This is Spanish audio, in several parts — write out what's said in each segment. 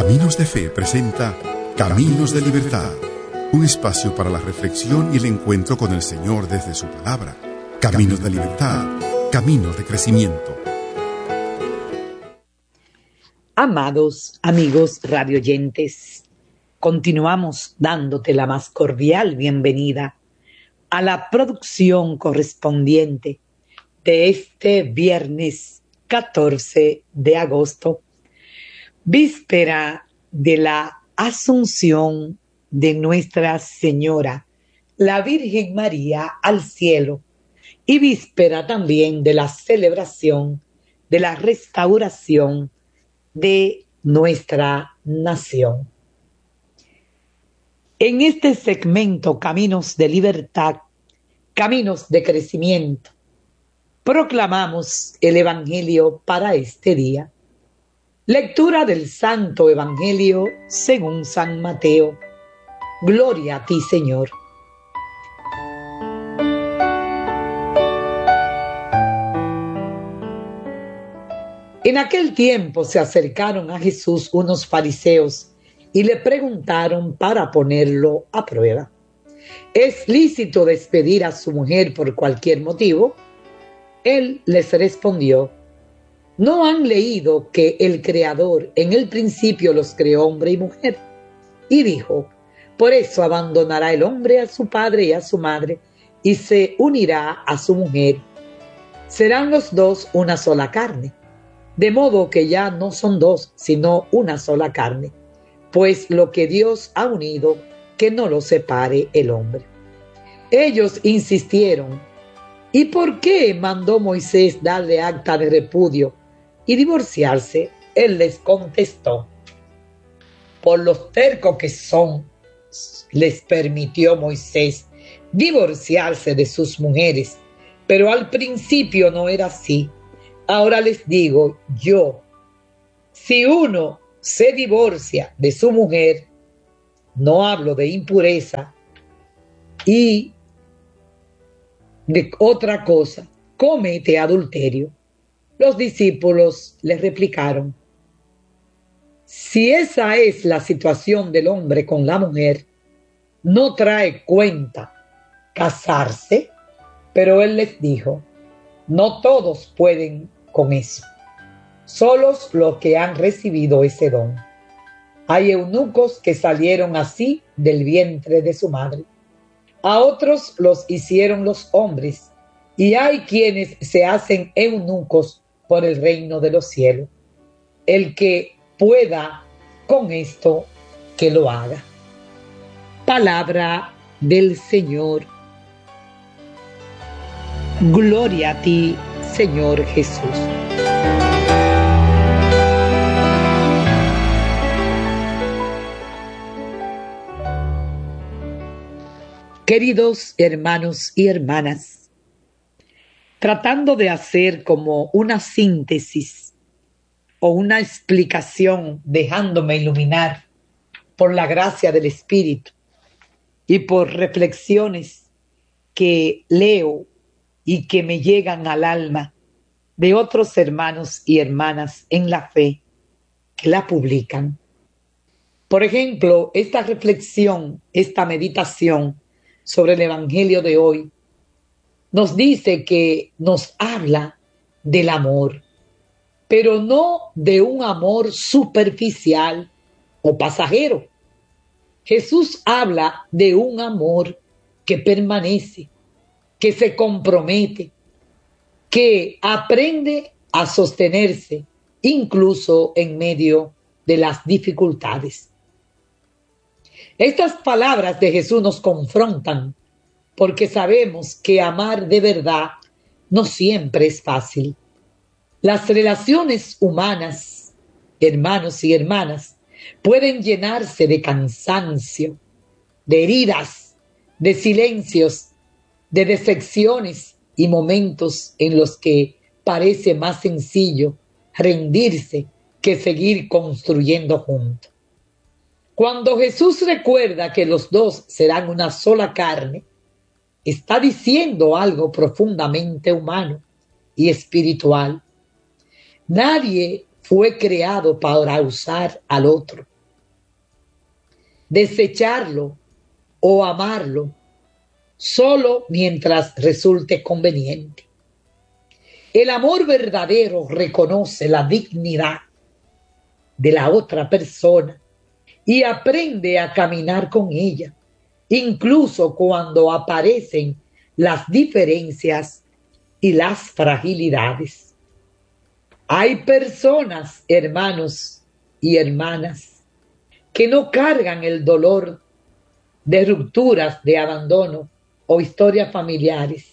Caminos de Fe presenta Caminos de Libertad, un espacio para la reflexión y el encuentro con el Señor desde su palabra. Caminos de Libertad, caminos de crecimiento. Amados amigos radioyentes, continuamos dándote la más cordial bienvenida a la producción correspondiente de este viernes 14 de agosto, víspera de la Asunción de Nuestra Señora, la Virgen María, al cielo, y víspera también de la celebración de la restauración de nuestra nación. En este segmento, Caminos de Libertad, Caminos de Crecimiento, proclamamos el Evangelio para este día. Lectura del Santo Evangelio según San Mateo. Gloria a ti, Señor. En aquel tiempo se acercaron a Jesús unos fariseos y le preguntaron para ponerlo a prueba: ¿es lícito despedir a su mujer por cualquier motivo? Él les respondió: ¿no han leído que el Creador en el principio los creó hombre y mujer? Y dijo: por eso abandonará el hombre a su padre y a su madre y se unirá a su mujer. Serán los dos una sola carne. De modo que ya no son dos, sino una sola carne. Pues lo que Dios ha unido, que no lo separe el hombre. Ellos insistieron: ¿y por qué mandó Moisés darle acta de repudio y divorciarse? Él les contestó: por los tercos que son, les permitió Moisés divorciarse de sus mujeres, pero al principio no era así. Ahora les digo yo, si uno se divorcia de su mujer, no hablo de impureza y de otra cosa, comete adulterio. Los discípulos le replicaron: si esa es la situación del hombre con la mujer, no trae cuenta casarse. Pero él les dijo: no todos pueden con eso, solos los que han recibido ese don. Hay eunucos que salieron así del vientre de su madre. A otros los hicieron los hombres, y hay quienes se hacen eunucos por el reino de los cielos. El que pueda con esto, que lo haga. Palabra del Señor. Gloria a ti, Señor Jesús. Queridos hermanos y hermanas, tratando de hacer como una síntesis o una explicación, dejándome iluminar por la gracia del Espíritu y por reflexiones que leo y que me llegan al alma de otros hermanos y hermanas en la fe que la publican. Por ejemplo, esta reflexión, esta meditación sobre el Evangelio de hoy, nos dice que nos habla del amor, pero no de un amor superficial o pasajero. Jesús habla de un amor que permanece, que se compromete, que aprende a sostenerse incluso en medio de las dificultades. Estas palabras de Jesús nos confrontan porque sabemos que amar de verdad no siempre es fácil. Las relaciones humanas, hermanos y hermanas, pueden llenarse de cansancio, de heridas, de silencios, de decepciones y momentos en los que parece más sencillo rendirse que seguir construyendo juntos. Cuando Jesús recuerda que los dos serán una sola carne, está diciendo algo profundamente humano y espiritual. Nadie fue creado para usar al otro. desecharlo o amarlo solo mientras resulte conveniente. El amor verdadero reconoce la dignidad de la otra persona y aprende a caminar con ella, incluso cuando aparecen las diferencias y las fragilidades. Hay personas, hermanos y hermanas, que no cargan el dolor de rupturas, de abandono o historias familiares.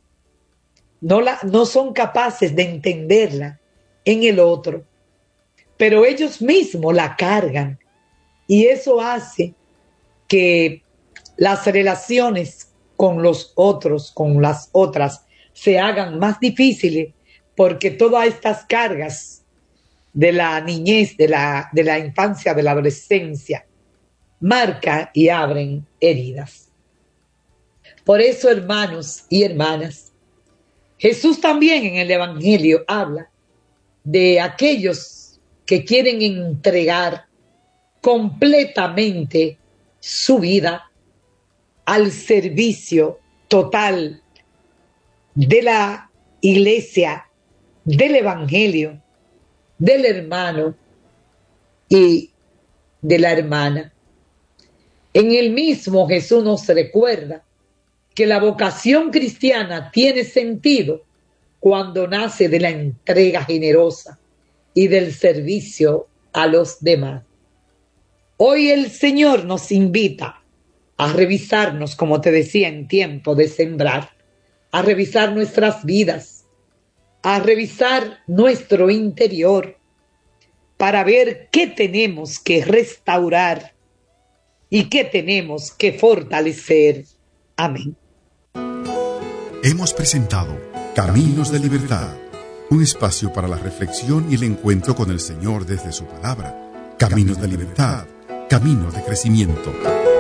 No son capaces de entenderla en el otro, pero ellos mismos la cargan, y eso hace que las relaciones con los otros, con las otras, se hagan más difíciles, porque todas estas cargas de la niñez, de la infancia, de la adolescencia, marcan y abren heridas. Por eso, hermanos y hermanas, Jesús también en el Evangelio habla de aquellos que quieren entregar completamente su vida al servicio total de la iglesia, del Evangelio, del hermano y de la hermana. En el mismo Jesús nos recuerda que la vocación cristiana tiene sentido cuando nace de la entrega generosa y del servicio a los demás. Hoy el Señor nos invita a revisarnos, como te decía, en tiempo de sembrar, a revisar nuestras vidas, a revisar nuestro interior para ver qué tenemos que restaurar y qué tenemos que fortalecer. Amén. Hemos presentado Caminos de Libertad, un espacio para la reflexión y el encuentro con el Señor desde su palabra. Caminos de Libertad, caminos de crecimiento.